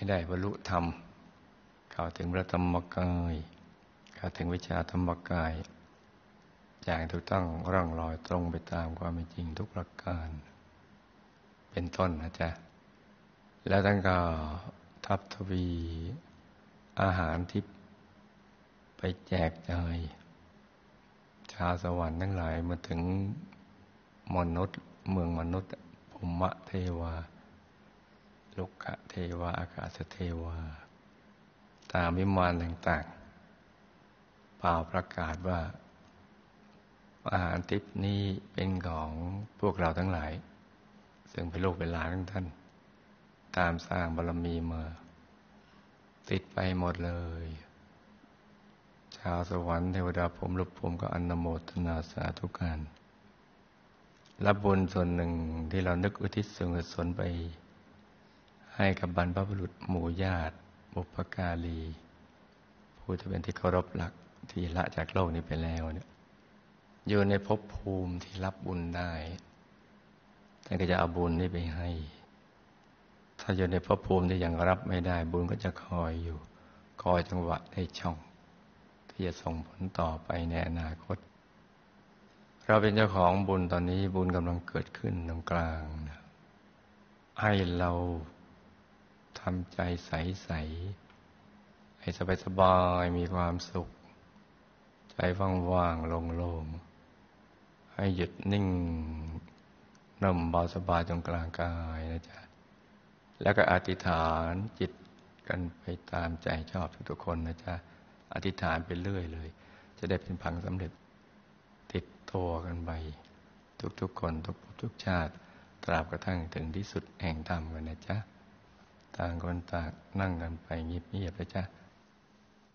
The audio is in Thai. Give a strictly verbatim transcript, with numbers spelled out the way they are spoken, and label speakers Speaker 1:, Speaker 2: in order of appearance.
Speaker 1: ได้บรรลุธรรมเข้าถึงพระธรรมกายเข้าถึงวิชาธรรมกายอย่างถูกต้องร่องรอยตรงไปตามความเป็นจริงทุกประการเป็นต้นนะจ๊ะแล้วท่านก็ทับทวีอาหารที่ไปแจกจ่ายชาวสวรรค์ทั้งหลายมาถึงมนุษย์เมืองมนุษย์ภูมิเทวาลุกขเทวาอากาศเทวาตามวิมานต่างๆเป่าประกาศว่าอาหารทิพย์นี้เป็นของพวกเราทั้งหลายซึ่งเป็นลูกเป็นหลานของท่านตามสร้างบารมีมาติดไปหมดเลยชาวสวรรค์เทวดาพรหมรูปพรหมก็อนุโมทนาสาธุการรับบุญส่วนหนึ่งที่เรานึกอุทิศส่วนกุศลไปให้กับบรรพบุรุษหมู่ญาติบุพการีผู้ที่เป็นที่เคารพรักที่ละจากโลกนี้ไปแล้วเนี่ยอยู่ในภพภูมิที่รับบุญได้ท่านก็จะเอาบุญนี้ไปให้ถ้าอยู่ในภพภูมิที่ยังรับไม่ได้บุญก็จะคอยอยู่คอยจังหวะในช่องที่จะส่งผลต่อไปในอนาคตเราเป็นเจ้าของบุญตอนนี้บุญกำลังเกิดขึ้นตรงกลางนะให้เราทำใจใสๆให้สบายๆมีความสุขใจว่างๆโล่งๆให้หยุดนิ่งนุ่มเบาสบายตรงกลางกายนะจ๊ะแล้วก็อธิษฐานจิตกันไปตามใจชอบทุกๆคนนะจ๊ะอธิษฐานไปเรื่อยเลยจะได้เป็นพังสำเร็จติดตัวกันไปทุกๆคนทุกภพทุกชาติตราบกระทั่งถึงที่สุดแห่งธรรมกันนะจ๊ะต่างคนต่างนั่งกันไปเงียบๆนะจ๊ะ